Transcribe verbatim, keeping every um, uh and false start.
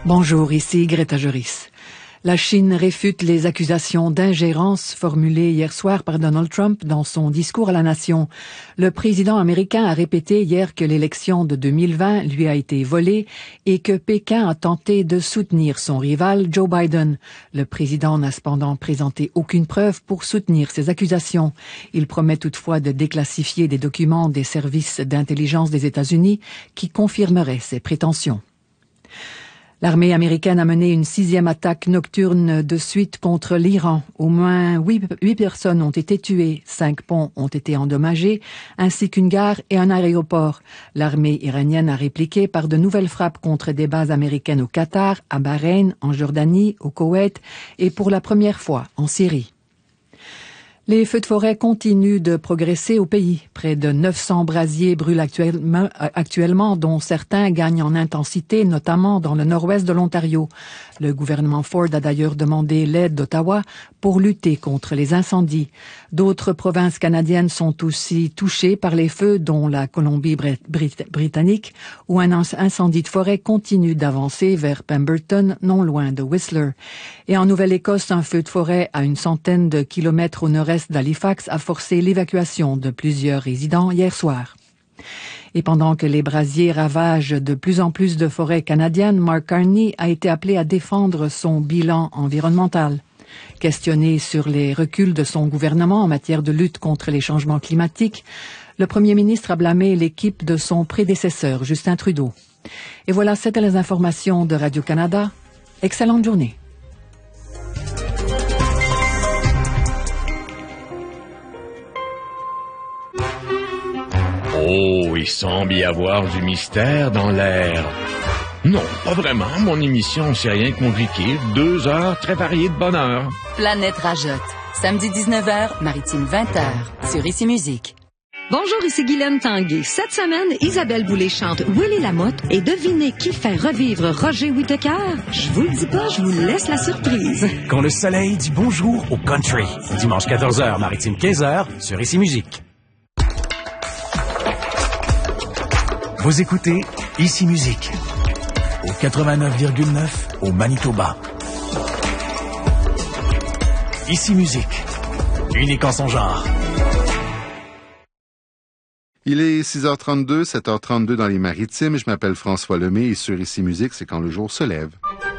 Bonjour, ici Greta Joris. La Chine réfute les accusations d'ingérence formulées hier soir par Donald Trump dans son discours à la nation. Le président américain a répété hier que l'élection de deux mille vingt lui a été volée et que Pékin a tenté de soutenir son rival Joe Biden. Le président n'a cependant présenté aucune preuve pour soutenir ces accusations. Il promet toutefois de déclassifier des documents des services d'intelligence des États-Unis qui confirmeraient ces prétentions. L'armée américaine a mené une sixième attaque nocturne de suite contre l'Iran. Au moins huit, huit personnes ont été tuées, cinq ponts ont été endommagés, ainsi qu'une gare et un aéroport. L'armée iranienne a répliqué par de nouvelles frappes contre des bases américaines au Qatar, à Bahreïn, en Jordanie, au Koweït et pour la première fois en Syrie. Les feux de forêt continuent de progresser au pays. Près de neuf cents brasiers brûlent actuellement, actuellement, dont certains gagnent en intensité, notamment dans le nord-ouest de l'Ontario. Le gouvernement Ford a d'ailleurs demandé l'aide d'Ottawa pour lutter contre les incendies. D'autres provinces canadiennes sont aussi touchées par les feux, dont la Colombie-Britannique, où un incendie de forêt continue d'avancer vers Pemberton, non loin de Whistler. Et en Nouvelle-Écosse, un feu de forêt à une centaine de kilomètres au nord-est d'Halifax a forcé l'évacuation de plusieurs résidents hier soir. Et pendant que les brasiers ravagent de plus en plus de forêts canadiennes, Mark Carney a été appelé à défendre son bilan environnemental. Questionné sur les reculs de son gouvernement en matière de lutte contre les changements climatiques, le premier ministre a blâmé l'équipe de son prédécesseur, Justin Trudeau. Et voilà, c'était les informations de Radio-Canada. Excellente journée. Oh, il semble y avoir du mystère dans l'air. Non, pas vraiment. Mon émission, c'est rien de compliqué. Deux heures très variées de bonheur. Planète Rajotte. Samedi dix-neuf heures, Maritime vingt heures. Sur Ici Musique. Bonjour, ici Guylaine Tanguay. Cette semaine, Isabelle Boulay chante Willy Lamotte et devinez qui fait revivre Roger Whittaker? Je vous le dis pas, je vous laisse la surprise. Quand le soleil dit bonjour au country. Dimanche quatorze heures, Maritime quinze heures, sur Ici Musique. Vous écoutez Ici Musique au quatre-vingt-neuf virgule neuf au Manitoba. Ici Musique, unique en son genre. Il est six heures trente-deux, sept heures trente-deux dans les Maritimes. Je m'appelle François Lemay et sur Ici Musique, c'est quand le jour se lève.